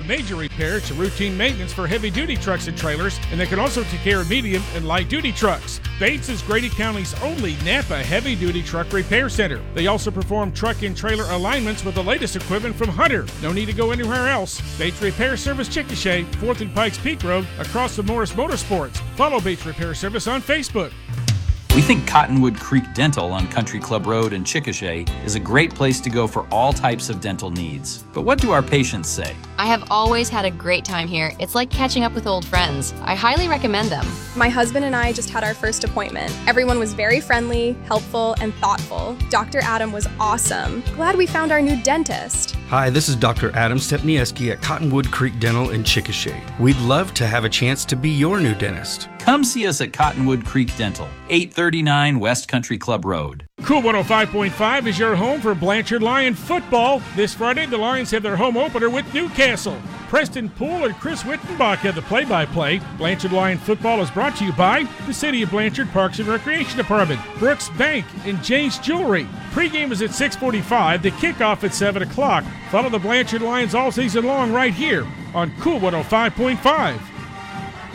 major repair to routine maintenance for heavy-duty trucks and trailers, and they can also take care of medium and light-duty trucks. Bates is Grady County's only Napa heavy-duty truck repair center. They also perform truck and trailer alignments with the latest equipment from Hunter. No need to go anywhere else. Bates Repair Service Chickasha, 4th and Pikes Peak Road, across from Morris Motorsports. Follow Bates Repair Service on Facebook. We think Cottonwood Creek Dental on Country Club Road in Chickasha is a great place to go for all types of dental needs. But what do our patients say? I have always had a great time here. It's like catching up with old friends. I highly recommend them. My husband and I just had our first appointment. Everyone was very friendly, helpful, and thoughtful. Dr. Adam was awesome. Glad we found our new dentist. Hi, this is Dr. Adam Stepnieski at Cottonwood Creek Dental in Chickasha. We'd love to have a chance to be your new dentist. Come see us at Cottonwood Creek Dental, 839 West Country Club Road. Cool 105.5 is your home for Blanchard Lion football. This Friday, the Lions have their home opener with Newcastle. Preston Poole and Chris Wittenbach have the play-by-play. Blanchard Lion football is brought to you by the City of Blanchard Parks and Recreation Department, Brooks Bank, and James Jewelry. Pre-game is at 6:45, the kickoff at 7 o'clock. Follow the Blanchard Lions all season long right here on Cool 105.5.